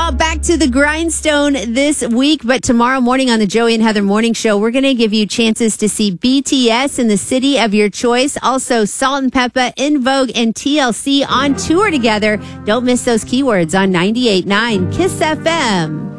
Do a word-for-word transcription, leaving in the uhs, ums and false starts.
Well, back to the grindstone this week, but tomorrow morning on the Joey and Heather Morning Show, we're going to give you chances to see B T S in the city of your choice. Also, Salt and Peppa, In Vogue, and T L C on tour together. Don't miss those keywords on ninety-eight point nine Kiss F M.